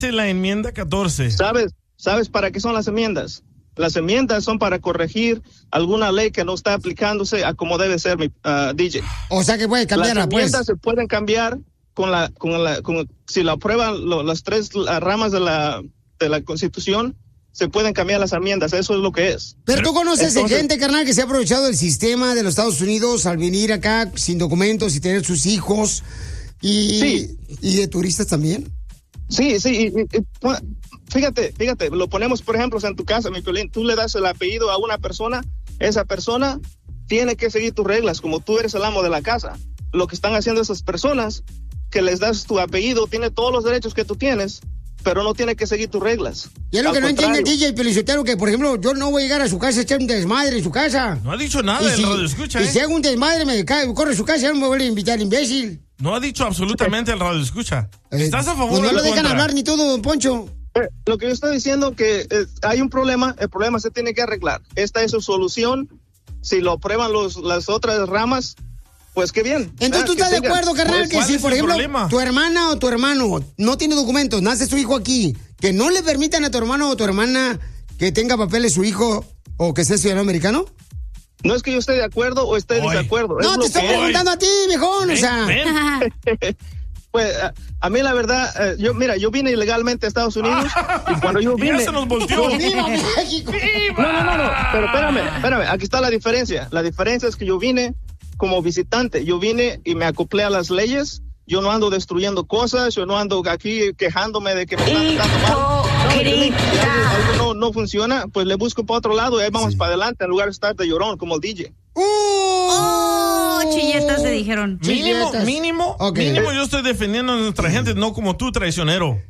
la enmienda 14? ¿Sabes para qué son las enmiendas? Las enmiendas son para corregir alguna ley que no está aplicándose a como debe ser, DJ. O sea que puede cambiarla, pues. Las enmiendas se pueden cambiar si la aprueban las tres ramas de la Constitución, se pueden cambiar las enmiendas, eso es lo que es. Pero tú conoces gente, carnal, que se ha aprovechado del sistema de los Estados Unidos al venir acá sin documentos y tener sus hijos y de turistas también. Sí, fíjate, lo ponemos por ejemplo en tu casa, mi Piolín, tú le das el apellido a una persona, esa persona tiene que seguir tus reglas, como tú eres el amo de la casa. Lo que están haciendo esas personas, que les das tu apellido, tiene todos los derechos que tú tienes, pero no tiene que seguir tus reglas. Y es lo que no entiende DJ Pelizotero, que por ejemplo, yo no voy a llegar a su casa a echar un desmadre en su casa. No ha dicho nada, el radio escucha. Y si hago un desmadre, me corre a su casa, ya no me vuelve a invitar, imbécil. No ha dicho absolutamente el radio escucha. ¿Estás a favor pues o no lo dejan contra? hablar ni todo, don Poncho. Lo que yo estoy diciendo que hay un problema, el problema se tiene que arreglar. Esta es su solución. Si lo aprueban las otras ramas, pues qué bien. Entonces tú estás de acuerdo, carnal, que si por ejemplo tu hermana o tu hermano no tiene documentos, nace su hijo aquí, que no le permitan a tu hermano o tu hermana que tenga papeles su hijo o que sea ciudadano americano. No es que yo esté de acuerdo o esté de desacuerdo. No, te estoy preguntando a ti, viejón, o sea. Pues a mí la verdad, yo vine ilegalmente a Estados Unidos y cuando yo vine... ¡Ya se nos volteó! ¡Viva México! No, pero espérame, aquí está la diferencia. La diferencia es que yo vine como visitante, yo vine y me acoplé a las leyes, yo no ando destruyendo cosas, yo no ando aquí quejándome de que me están tratando mal. Algo no funciona, pues le busco para otro lado y ahí vamos para adelante en lugar de estar de llorón como el DJ. Chilletas se dijeron. Mínimo, yo estoy defendiendo a nuestra gente, no como tú, traicionero.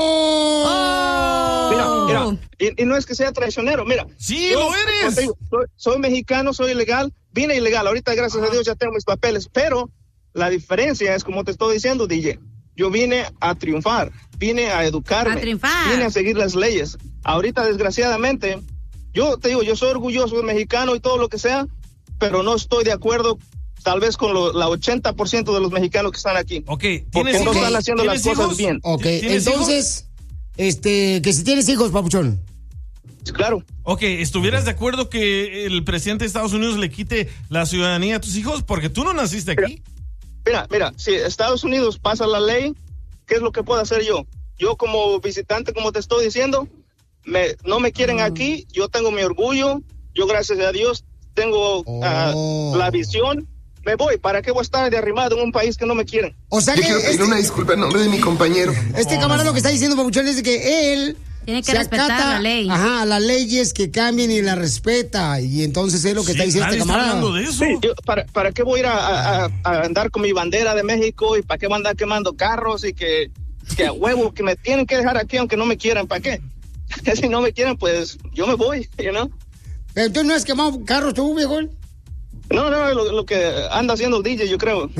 Mira, y no es que sea traicionero, mira. Sí, lo eres. Soy mexicano, soy ilegal, vine ilegal, ahorita gracias a Dios ya tengo mis papeles, pero la diferencia es como te estoy diciendo, DJ. Yo vine a triunfar, vine a educarme, vine a seguir las leyes. Ahorita, desgraciadamente, yo te digo, yo soy orgulloso de mexicano y todo lo que sea, pero no estoy de acuerdo tal vez con la 80% de los mexicanos que están aquí. Porque no están haciendo las cosas bien. Ok, entonces, que si tienes hijos, papuchón. Claro. Ok, ¿estuvieras de acuerdo que el presidente de Estados Unidos le quite la ciudadanía a tus hijos? Porque tú no naciste aquí. Mira, si Estados Unidos pasa la ley, ¿qué es lo que puedo hacer yo? Yo como visitante, como te estoy diciendo, no me quieren aquí, yo tengo mi orgullo, yo gracias a Dios tengo la visión, me voy. ¿Para qué voy a estar de arrimado en un país que no me quieren? O sea yo quiero pedir una disculpa en nombre de mi compañero. Camarada lo que está diciendo, papuchón, es de que él tiene que respetar la ley. Ajá, las leyes que cambien y la respeta. Y entonces es lo que está diciendo este camarada. Hablando de eso. Sí, ¿para qué voy a ir a andar con mi bandera de México? ¿Y para qué voy a andar quemando carros? Y que a huevo, que me tienen que dejar aquí aunque no me quieran. ¿Para qué? Si no me quieren, pues yo me voy, ¿no? Pero entonces no has quemado carros tú, viejo. No, lo que anda haciendo el DJ, yo creo.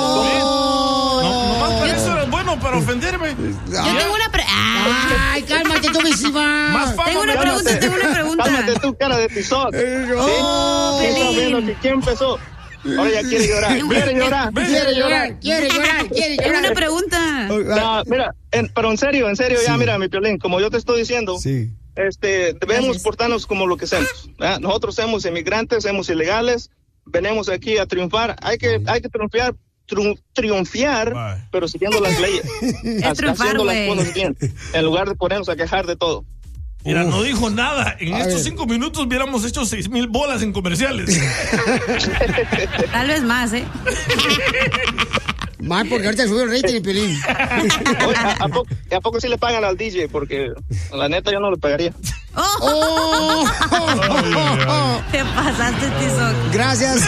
Nomás para eso eres bueno, para ofenderme. Yo tengo una ¡Ay, cálmate tú, misima! Tengo una pregunta. Cálmate tú, cara de tizoc. ¿Estás viendo que quién empezó? Ahora ya quiere llorar. Quiere llorar. Tengo una pregunta. No, mira, pero en serio, ya mira, mi Piolín, como yo te estoy diciendo, debemos portarnos como lo que somos. Nosotros somos inmigrantes, somos ilegales, venimos aquí a triunfar. Hay que triunfar, pero siguiendo las leyes, haciendo las cosas bien, en lugar de ponernos a quejar de todo. Mira, no dijo nada. En estos 5 minutos hubiéramos hecho 6,000 bolas en comerciales. Tal vez más, Más porque ahorita subió el rating, Piolín. ¿A poco sí le pagan al DJ? Porque la neta yo no le pagaría. Te pasaste, Tizoc. Gracias.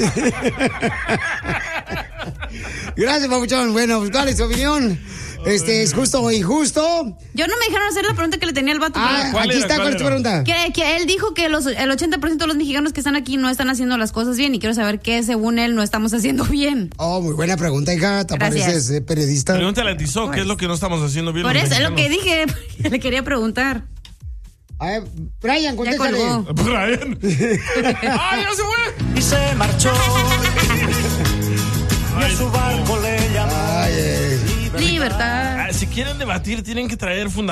Gracias, papuchón. Bueno, ¿cuál es tu opinión? ¿Es justo o injusto? Yo no me dejaron hacer la pregunta que le tenía al vato. ¿Cuál es tu pregunta? Que él dijo que el 80% de los mexicanos que están aquí no están haciendo las cosas bien y quiero saber qué, según él, no estamos haciendo bien. Muy buena pregunta, hija. ¿Te pareces periodista? Pregúntale a Tizoc qué es lo que no estamos haciendo bien. Por eso es lo que dije. Le quería preguntar. A ver, Brian, contéstale. Brian. ¡Ay, ya se fue! Y se marchó. Y a su barco le llamó. libertad. Si quieren debatir, tienen que traer fundamentos.